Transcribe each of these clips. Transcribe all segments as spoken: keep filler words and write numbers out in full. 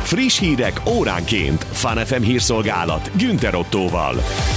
Friss hírek óránként. Fun ef em hírszolgálat Günther Ottóval.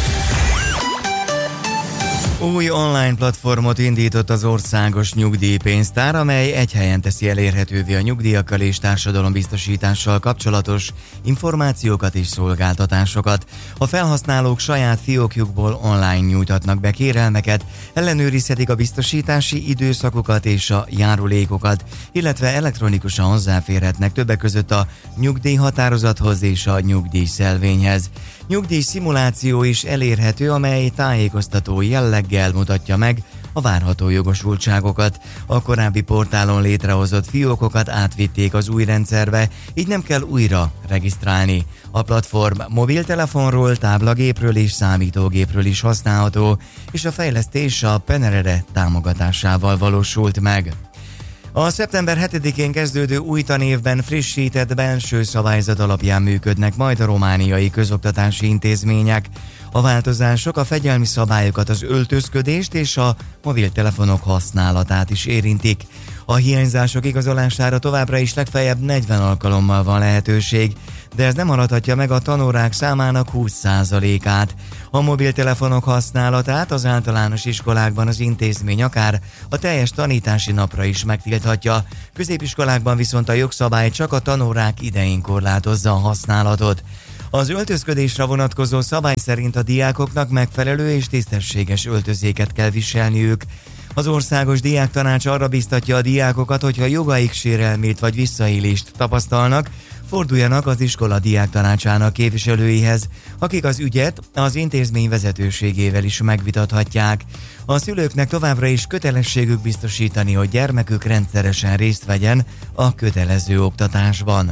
Új online platformot indított az országos nyugdíjpénztár, amely egy helyen teszi elérhetővé a nyugdíjakkal és társadalombiztosítással kapcsolatos információkat és szolgáltatásokat. A felhasználók saját fiókjukból online nyújthatnak be kérelmeket, ellenőrizhetik a biztosítási időszakokat és a járulékokat, illetve elektronikusan hozzáférhetnek többek között a nyugdíjhatározathoz és a nyugdíjszelvényhez. Nyugdíj szimuláció is elérhető, amely tájékoztató jelleggel mutatja meg a várható jogosultságokat. A korábbi portálon létrehozott fiókokat átvitték az új rendszerbe, így nem kell újra regisztrálni. A platform mobiltelefonról, táblagépről és számítógépről is használható, és a fejlesztés a Penerede támogatásával valósult meg. A szeptember hetedikén kezdődő új tanévben frissített belső szabályzat alapján működnek majd a romániai közoktatási intézmények. A változások a fegyelmi szabályokat, az öltözködést és a mobiltelefonok használatát is érintik. A hiányzások igazolására továbbra is legfeljebb negyven alkalommal van lehetőség, de ez nem haladhatja meg a tanórák számának húsz százalékát. A mobiltelefonok használatát az általános iskolákban az intézmény akár a teljes tanítási napra is megtilthatja, középiskolákban viszont a jogszabály csak a tanórák idején korlátozza a használatot. Az öltözködésre vonatkozó szabály szerint a diákoknak megfelelő és tisztességes öltözéket kell viselniük. Az Országos Diáktanács arra biztatja a diákokat, hogyha jogaik sérelmét vagy visszaélést tapasztalnak, forduljanak az iskola diáktanácsának képviselőihez, akik az ügyet az intézmény vezetőségével is megvitathatják. A szülőknek továbbra is kötelességük biztosítani, hogy gyermekük rendszeresen részt vegyen a kötelező oktatásban.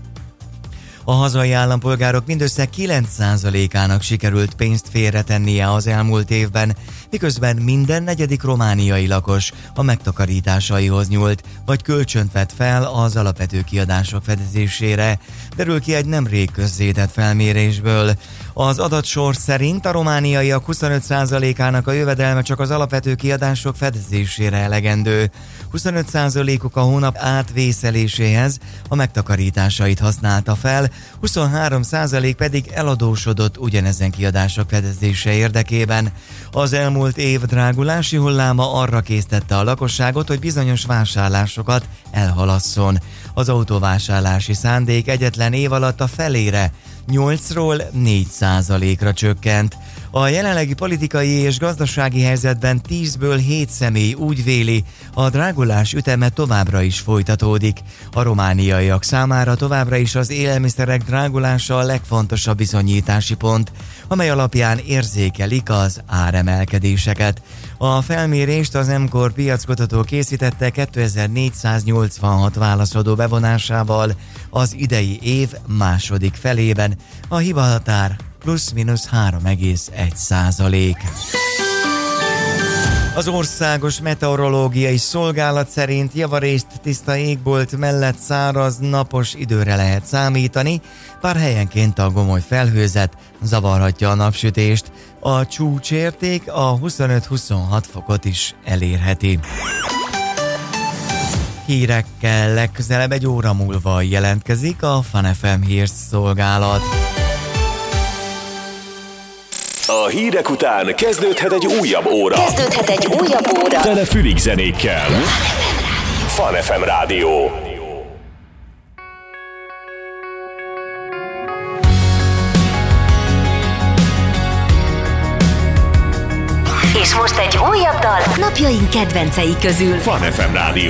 A hazai állampolgárok mindössze kilenc százalékának sikerült pénzt félretennie az elmúlt évben, miközben minden negyedik romániai lakos a megtakarításaihoz nyúlt, vagy kölcsönt vett fel az alapvető kiadások fedezésére, derül ki egy nemrég közzétett felmérésből. Az adatsor szerint a romániaiak huszonöt százalékának a jövedelme csak az alapvető kiadások fedezésére elegendő. huszonöt százalékuk a hónap átvészeléséhez a megtakarításait használta fel, huszonhárom százalék pedig eladósodott ugyanezen kiadások fedezése érdekében. Az elmúlt év drágulási hulláma arra késztette a lakosságot, hogy bizonyos vásárlásokat elhalasszon. Az autóvásárlási szándék egyetlen év alatt a felére, nyolcról négy százalékra csökkent. A jelenlegi politikai és gazdasági helyzetben tízből hét személy úgy véli, a drágulás üteme továbbra is folytatódik. A romániaiak számára továbbra is az élelmiszerek drágulása a legfontosabb bizonyítási pont, amely alapján érzékelik az áremelkedéseket. A felmérést az em-kor piackutató készítette kétezer-négyszáznyolcvanhat válaszadó bevonásával az idei év második felében. A hibahatár plusz-minusz három egész egy százalék. Az Országos Meteorológiai Szolgálat szerint javarészt tiszta égbolt mellett száraz, napos időre lehet számítani, bár helyenként a gomoly felhőzet zavarhatja a napsütést. A csúcsérték a huszonöt-huszonhat fokot is elérheti. Hírekkel legközelebb egy óra múlva jelentkezik a Fun ef em hírszolgálat. A hírek után kezdődhet egy újabb óra. Kezdődhet egy újabb óra. Tele fülig zenékkel. Fun ef em Rádió. És most egy újabb dal napjaink kedvencei közül. Fun ef em Rádió.